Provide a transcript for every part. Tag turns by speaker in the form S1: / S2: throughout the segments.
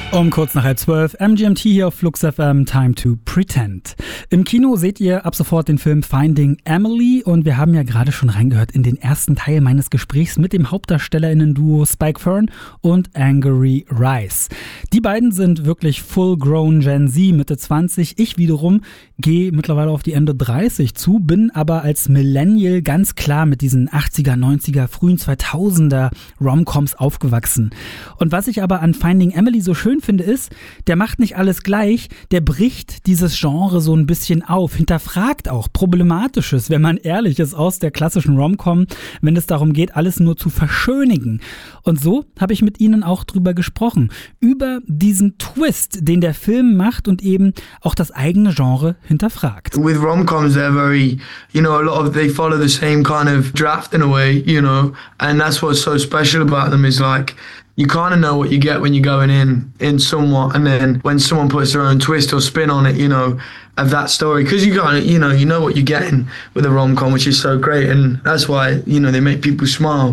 S1: Um kurz nach 11:30, MGMT hier auf Flux FM, Time to Pretend. Im Kino seht ihr ab sofort den Film Finding Emily und wir haben ja gerade schon reingehört in den ersten Teil meines Gesprächs mit dem HauptdarstellerInnen-Duo Spike Fern und Angourie Rice. Die beiden sind wirklich full-grown Gen Z, Mitte 20. Ich wiederum gehe mittlerweile auf die Ende 30 zu, bin aber als Millennial ganz klar mit diesen 80er, 90er, frühen 2000er Rom-Coms aufgewachsen. Und was ich aber an Finding Emily so schön finde, ist, der macht nicht alles gleich, der bricht dieses Genre so ein bisschen auf, hinterfragt auch Problematisches, wenn man ehrlich ist, aus der klassischen Rom-Com, wenn es darum geht, alles nur zu verschönigen. Und so habe ich mit ihnen auch drüber gesprochen, über diesen Twist, den der Film macht und eben auch das eigene Genre hinterfragt.
S2: With rom-coms, they're very, they follow the same kind of draft in a way, and that's what's so special about them is like, you kind of know what you get when you're going in somewhat, and then when someone puts their own twist or spin on it, of that story, because you kind of, you know what you're getting with a rom-com, which is so great, and that's why, they make people smile,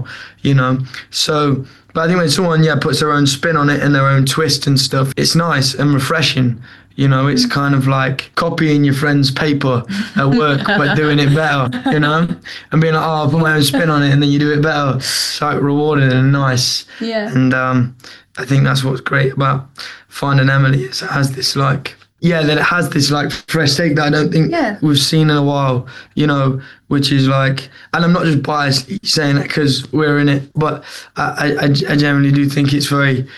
S2: So, but I think when someone, puts their own spin on it and their own twist and stuff, it's nice and refreshing. It's kind of like copying your friend's paper at work, but doing it better, and being like, oh, I'll put my own spin on it, and then you do it better. It's like rewarding and nice. Yeah. And I think that's what's great about Finding Emily is it has this that it has this fresh take that I don't think we've seen in a while, which is like, and I'm not just biased saying that because we're in it, but I generally do think it's very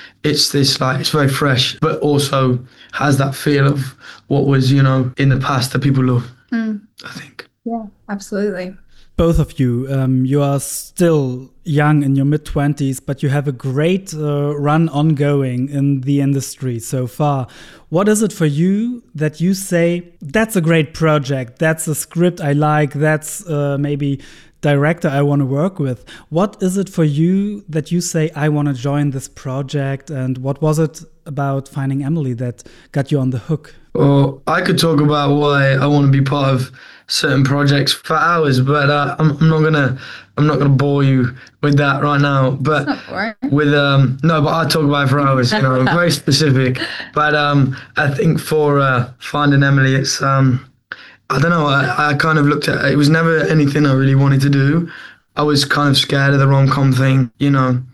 S2: fresh, but also has that feel of what was, in the past that people love, I think.
S3: Yeah, absolutely.
S1: Both of you, you are still young in your mid-20s, but you have a great run ongoing in the industry so far. What is it for you that you say, that's a great project, that's a script I like, that's maybe director I want to work with? What is it for you that you say, I want to join this project? And what was it about Finding Emily that got you on the hook?
S2: Well, I could talk about why I want to be part of certain projects for hours, but I'm not gonna bore you with that right now. But with but I'll talk about it for hours. Very specific. But I think for Finding Emily, it's I don't know. I kind of looked at it. It was never anything I really wanted to do. I was kind of scared of the rom-com thing. Did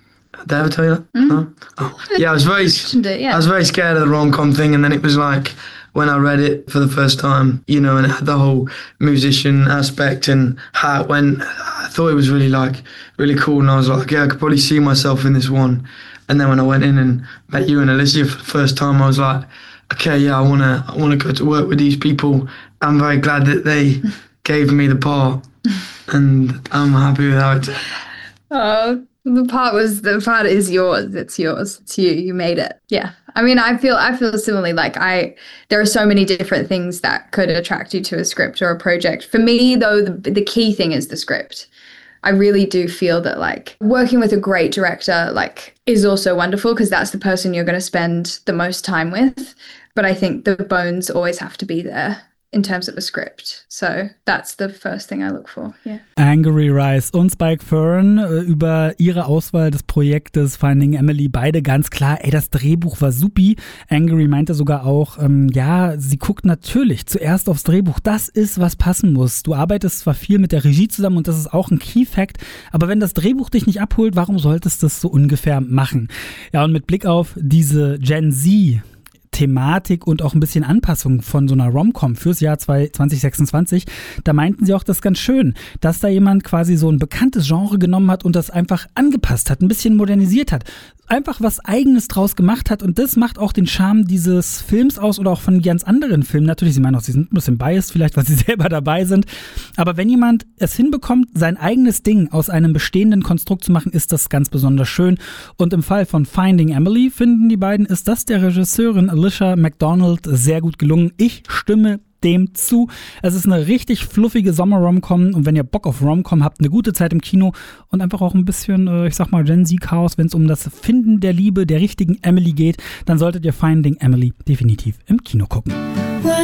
S2: I ever tell you that? No? Oh. Yeah, I was very scared of the rom-com thing, and then it was like, when I read it for the first time, and it had the whole musician aspect and how it went, I thought it was really cool. And I was like, I could probably see myself in this one. And then when I went in and met you and Alicia for the first time, I was like, okay, I wanna go to work with these people. I'm very glad that they gave me the part, and I'm happy with how it turned out.
S3: Oh, the part is yours. It's yours. It's you. You made it. Yeah. I mean, I feel similarly. There are so many different things that could attract you to a script or a project. For me, though, the key thing is the script. I really do feel that working with a great director is also wonderful because that's the person you're going to spend the most time with. But I think the bones always have to be there in terms of a script. So that's the first thing I look for. Yeah.
S1: Angourie Rice und Spike Fern über ihre Auswahl des Projektes Finding Emily, beide ganz klar, das Drehbuch war supi. Angourie meinte sogar auch, sie guckt natürlich zuerst aufs Drehbuch. Das ist, was passen muss. Du arbeitest zwar viel mit der Regie zusammen und das ist auch ein Key-Fact, aber wenn das Drehbuch dich nicht abholt, warum solltest du das so ungefähr machen? Ja, und mit Blick auf diese Gen Z Thematik und auch ein bisschen Anpassung von so einer Rom-Com fürs Jahr 2026, da meinten sie auch, das ist ganz schön, dass da jemand quasi so ein bekanntes Genre genommen hat und das einfach angepasst hat, ein bisschen modernisiert hat, einfach was Eigenes draus gemacht hat und das macht auch den Charme dieses Films aus oder auch von ganz anderen Filmen. Natürlich, sie meinen auch, sie sind ein bisschen biased vielleicht, weil sie selber dabei sind, aber wenn jemand es hinbekommt, sein eigenes Ding aus einem bestehenden Konstrukt zu machen, ist das ganz besonders schön und im Fall von Finding Emily finden die beiden, ist das der Regisseurin Alicia McDonald sehr gut gelungen. Ich stimme dem zu. Es ist eine richtig fluffige Sommer-Rom-Com und wenn ihr Bock auf Rom-Com habt, eine gute Zeit im Kino und einfach auch ein bisschen, Gen Z-Chaos, wenn es um das Finden der Liebe, der richtigen Emily geht, dann solltet ihr Finding Emily definitiv im Kino gucken.